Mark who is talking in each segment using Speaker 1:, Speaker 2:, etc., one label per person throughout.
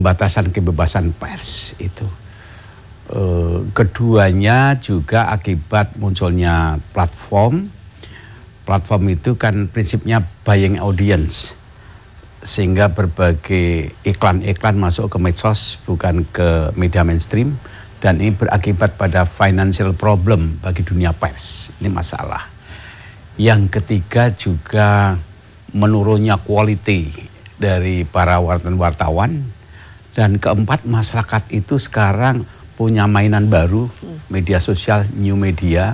Speaker 1: batasan kebebasan pers itu. Keduanya juga akibat munculnya platform. Platform itu kan prinsipnya buying audience, sehingga berbagai iklan-iklan masuk ke medsos bukan ke media mainstream, dan ini berakibat pada financial problem bagi dunia pers. Ini masalah. Yang ketiga juga menurunnya quality dari para wartawan. Dan keempat, masyarakat itu sekarang punya mainan baru, media sosial, new media,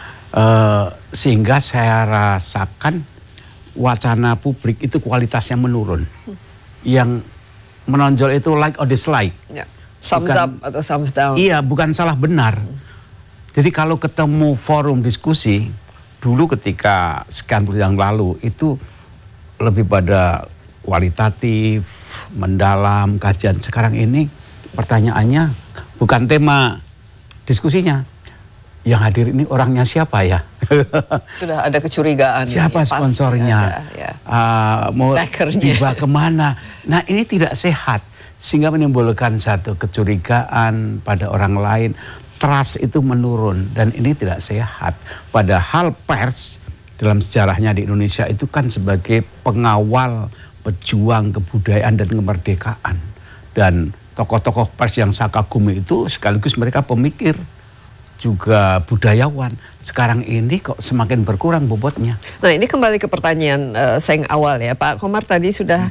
Speaker 1: sehingga saya rasakan wacana publik itu kualitasnya menurun. Yang menonjol itu like or dislike.
Speaker 2: Ya. Thumbs up atau thumbs down.
Speaker 1: Iya, bukan salah benar. Jadi kalau ketemu forum diskusi, dulu ketika sekian bulan yang lalu itu lebih pada kualitatif, mendalam, kajian. Sekarang ini pertanyaannya bukan tema diskusinya. Yang hadir ini orangnya siapa ya?
Speaker 2: Sudah ada kecurigaan.
Speaker 1: Siapa sponsornya? Mau dibawa kemana? Nah, ini tidak sehat. Sehingga menimbulkan satu kecurigaan pada orang lain. Trust itu menurun. Dan ini tidak sehat. Padahal pers dalam sejarahnya di Indonesia itu kan sebagai pengawal, pejuang kebudayaan dan kemerdekaan. Dan tokoh-tokoh pers yang saya kagumi itu sekaligus mereka pemikir, juga budayawan. Sekarang ini kok semakin berkurang bobotnya.
Speaker 2: Nah, ini kembali ke pertanyaan saya yang awal ya, Pak Komar tadi sudah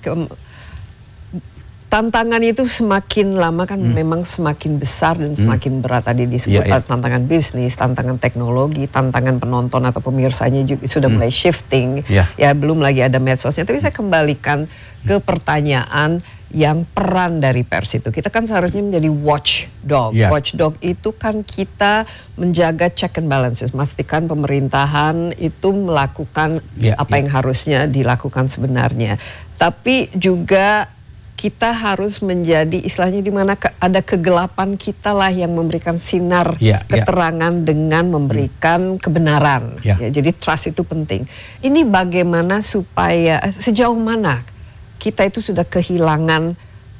Speaker 2: tantangan itu semakin lama kan memang semakin besar dan semakin berat. Tadi disebut tantangan bisnis, tantangan teknologi, tantangan penonton atau pemirsanya juga sudah mulai shifting. Ya, belum lagi ada medsosnya. Tapi saya kembalikan ke pertanyaan yang peran dari pers itu. Kita kan seharusnya menjadi watchdog. Watchdog itu kan kita menjaga check and balances, memastikan pemerintahan itu melakukan apa yang harusnya dilakukan sebenarnya. Tapi juga kita harus menjadi istilahnya di mana ada kegelapan kita lah yang memberikan sinar keterangan dengan memberikan kebenaran. Jadi trust itu penting. Ini bagaimana supaya sejauh mana kita itu sudah kehilangan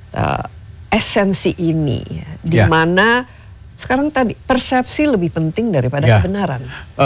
Speaker 2: esensi ini, di mana sekarang tadi persepsi lebih penting daripada kebenaran.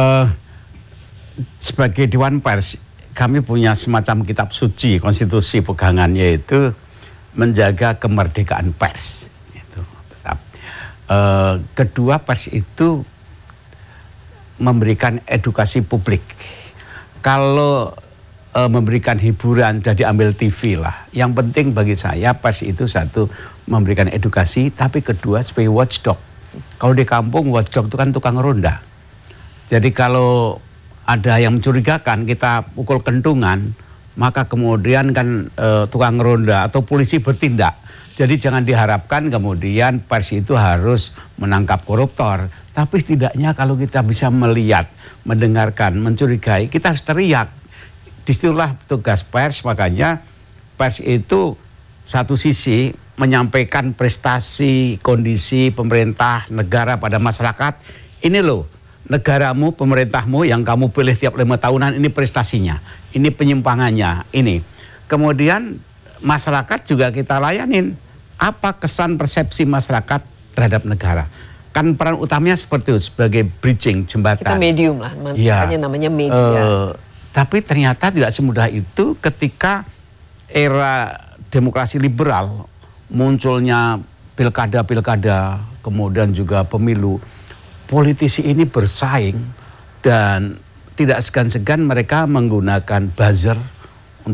Speaker 1: Sebagai Dewan Pers, kami punya semacam kitab suci, konstitusi pegangannya itu menjaga kemerdekaan pers. Itu tetap. Kedua, pers itu memberikan edukasi publik. Kalau memberikan hiburan dan diambil TV lah. Yang penting bagi saya pers itu satu memberikan edukasi, tapi kedua sebagai watchdog. Kalau di kampung watchdog itu kan tukang ronda. Jadi kalau ada yang mencurigakan kita pukul kentungan, maka kemudian kan tukang ronda atau polisi bertindak. Jadi jangan diharapkan kemudian pers itu harus menangkap koruptor. Tapi setidaknya kalau kita bisa melihat, mendengarkan, mencurigai, kita harus teriak. Disitulah tugas pers, makanya pers itu satu sisi menyampaikan prestasi, kondisi pemerintah, negara pada masyarakat. Ini loh, negaramu, pemerintahmu yang kamu pilih tiap 5 tahunan, ini prestasinya, ini penyimpangannya, ini. Kemudian masyarakat juga kita layanin. Apa kesan persepsi masyarakat terhadap negara? Kan peran utamanya seperti itu, sebagai bridging, jembatan.
Speaker 2: Kita medium lah, makanya namanya media.
Speaker 1: Tapi ternyata tidak semudah itu ketika era demokrasi liberal, munculnya pilkada-pilkada, kemudian juga pemilu. Politisi ini bersaing dan tidak segan-segan mereka menggunakan buzzer,